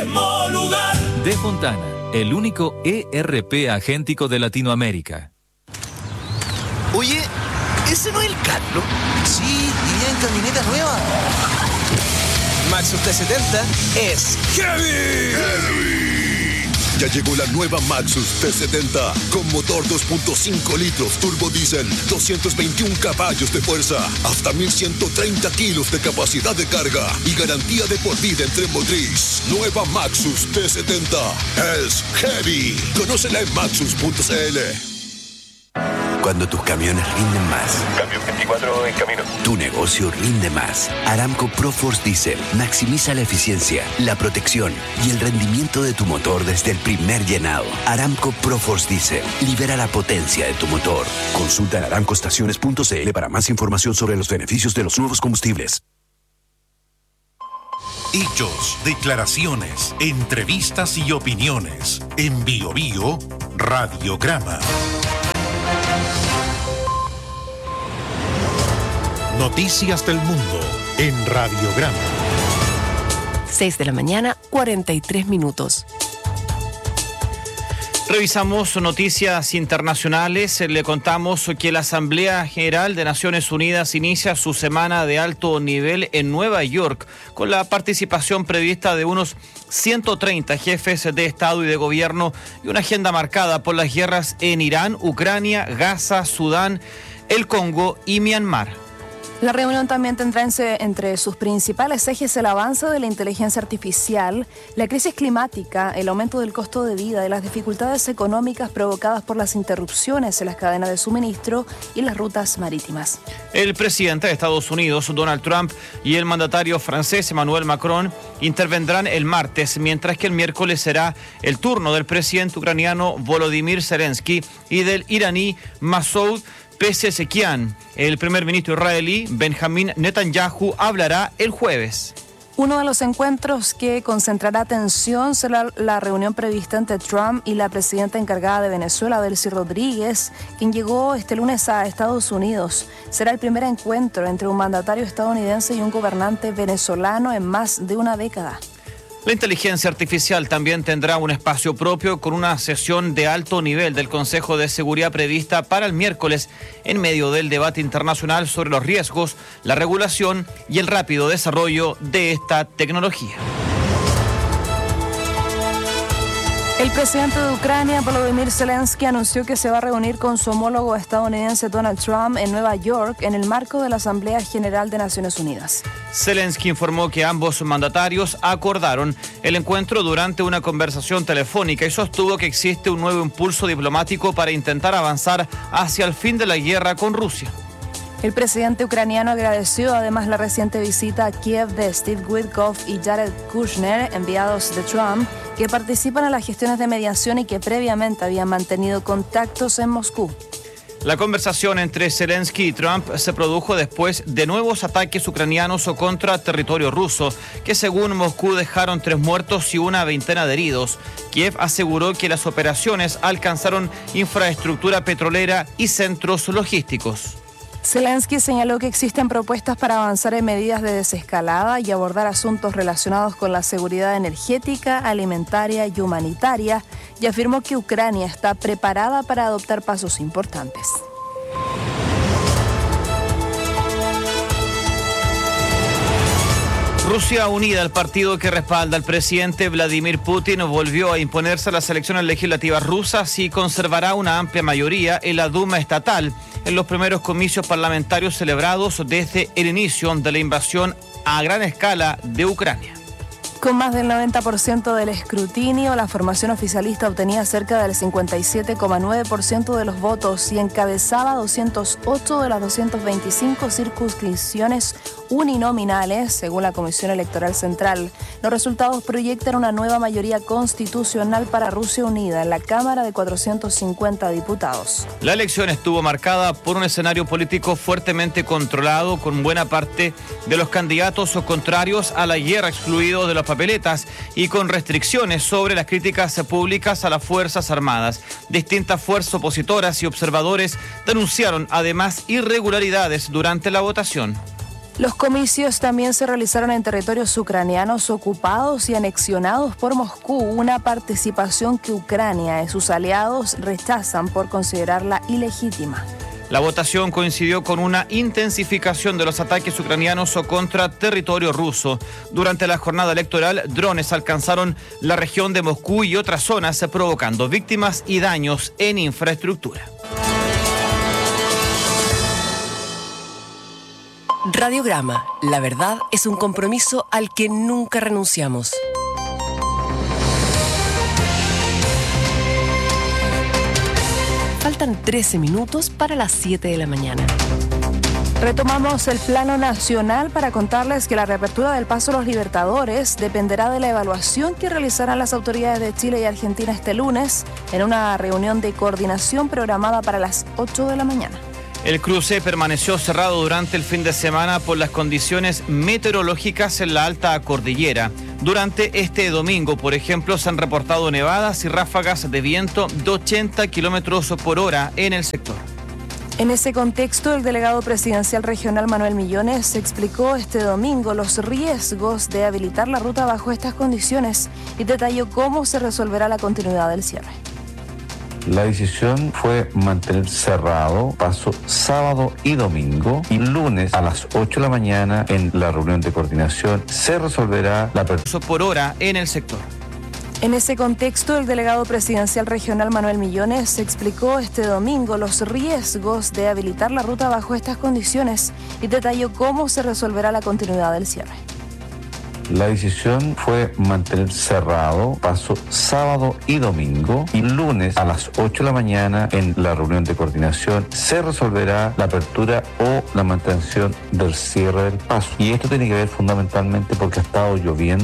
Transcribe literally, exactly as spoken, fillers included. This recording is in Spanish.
mismo lugar. De Fontana, el único E R P agéntico de Latinoamérica. Oye, ¿ese no es el Carlos? Sí, iría en camioneta nueva. Maxus T setenta es heavy. ¡Heavy! Ya llegó la nueva Maxus T setenta con motor dos punto cinco litros turbo diésel, doscientos veintiún caballos de fuerza, hasta mil ciento treinta kilos de capacidad de carga y garantía de por vida en tren motriz. Nueva Maxus T setenta es heavy. Conócela en maxus punto c l. Cuando tus camiones rinden más. Camión veinticuatro en camino. Tu negocio rinde más. Aramco ProForce Diesel maximiza la eficiencia, la protección y el rendimiento de tu motor desde el primer llenado. Aramco ProForce Diesel libera la potencia de tu motor. Consulta en aramco estaciones punto c l para más información sobre los beneficios de los nuevos combustibles. Hechos, declaraciones, entrevistas y opiniones. En Bio Bio, Radiograma. Noticias del mundo en Radiograma. seis de la mañana, cuarenta y tres minutos. Revisamos noticias internacionales. Le contamos que la Asamblea General de Naciones Unidas inicia su semana de alto nivel en Nueva York, con la participación prevista de unos ciento treinta jefes de Estado y de Gobierno y una agenda marcada por las guerras en Irán, Ucrania, Gaza, Sudán, el Congo y Myanmar. La reunión también tendrá entre sus principales ejes el avance de la inteligencia artificial, la crisis climática, el aumento del costo de vida y las dificultades económicas provocadas por las interrupciones en las cadenas de suministro y las rutas marítimas. El presidente de Estados Unidos, Donald Trump, y el mandatario francés, Emmanuel Macron, intervendrán el martes, mientras que el miércoles será el turno del presidente ucraniano Volodymyr Zelensky y del iraní Masoud Pezeshkian. El primer ministro israelí, Benjamin Netanyahu, hablará el jueves. Uno de los encuentros que concentrará atención será la reunión prevista entre Trump y la presidenta encargada de Venezuela, Delcy Rodríguez, quien llegó este lunes a Estados Unidos. Será el primer encuentro entre un mandatario estadounidense y un gobernante venezolano en más de una década. La inteligencia artificial también tendrá un espacio propio con una sesión de alto nivel del Consejo de Seguridad prevista para el miércoles en medio del debate internacional sobre los riesgos, la regulación y el rápido desarrollo de esta tecnología. El presidente de Ucrania, Volodymyr Zelensky, anunció que se va a reunir con su homólogo estadounidense Donald Trump en Nueva York en el marco de la Asamblea General de Naciones Unidas. Zelensky informó que ambos mandatarios acordaron el encuentro durante una conversación telefónica y sostuvo que existe un nuevo impulso diplomático para intentar avanzar hacia el fin de la guerra con Rusia. El presidente ucraniano agradeció además la reciente visita a Kiev de Steve Witkoff y Jared Kushner, enviados de Trump, que participan en las gestiones de mediación y que previamente habían mantenido contactos en Moscú. La conversación entre Zelensky y Trump se produjo después de nuevos ataques ucranianos contra territorio ruso, que según Moscú dejaron tres muertos y una veintena de heridos. Kiev aseguró que las operaciones alcanzaron infraestructura petrolera y centros logísticos. Zelensky señaló que existen propuestas para avanzar en medidas de desescalada y abordar asuntos relacionados con la seguridad energética, alimentaria y humanitaria, y afirmó que Ucrania está preparada para adoptar pasos importantes. Rusia Unida, el partido que respalda al presidente Vladimir Putin, volvió a imponerse a las elecciones legislativas rusas y conservará una amplia mayoría en la Duma estatal en los primeros comicios parlamentarios celebrados desde el inicio de la invasión a gran escala de Ucrania. Con más del noventa por ciento del escrutinio, la formación oficialista obtenía cerca del cincuenta y siete coma nueve por ciento de los votos y encabezaba doscientos ocho de las doscientas veinticinco circunscripciones uninominales, según la Comisión Electoral Central. Los resultados proyectan una nueva mayoría constitucional para Rusia Unida en la Cámara de cuatrocientos cincuenta diputados. La elección estuvo marcada por un escenario político fuertemente controlado, con buena parte de los candidatos o contrarios a la guerra excluidos de las papeletas y con restricciones sobre las críticas públicas a las Fuerzas Armadas. Distintas fuerzas opositoras y observadores denunciaron además irregularidades durante la votación. Los comicios también se realizaron en territorios ucranianos ocupados y anexionados por Moscú, una participación que Ucrania y sus aliados rechazan por considerarla ilegítima. La votación coincidió con una intensificación de los ataques ucranianos contra territorio ruso. Durante la jornada electoral, drones alcanzaron la región de Moscú y otras zonas, provocando víctimas y daños en infraestructura. Radiograma, la verdad es un compromiso al que nunca renunciamos. Faltan trece minutos para las siete de la mañana. Retomamos el plano nacional para contarles que la reapertura del Paso a los Libertadores dependerá de la evaluación que realizarán las autoridades de Chile y Argentina este lunes en una reunión de coordinación programada para las ocho de la mañana. El cruce permaneció cerrado durante el fin de semana por las condiciones meteorológicas en la alta cordillera. Durante este domingo, por ejemplo, se han reportado nevadas y ráfagas de viento de ochenta kilómetros por hora en el sector. En ese contexto, el delegado presidencial regional Manuel Millones explicó este domingo los riesgos de habilitar la ruta bajo estas condiciones y detalló cómo se resolverá la continuidad del cierre. La decisión fue mantener cerrado Paso sábado y domingo, y lunes a las ocho de la mañana en la reunión de coordinación se resolverá la apertura por hora en el sector. En ese contexto, el delegado presidencial regional Manuel Millones explicó este domingo los riesgos de habilitar la ruta bajo estas condiciones y detalló cómo se resolverá la continuidad del cierre. La decisión fue mantener cerrado Paso sábado y domingo, y lunes a las ocho de la mañana en la reunión de coordinación se resolverá la apertura o la mantención del cierre del paso. Y esto tiene que ver fundamentalmente porque ha estado lloviendo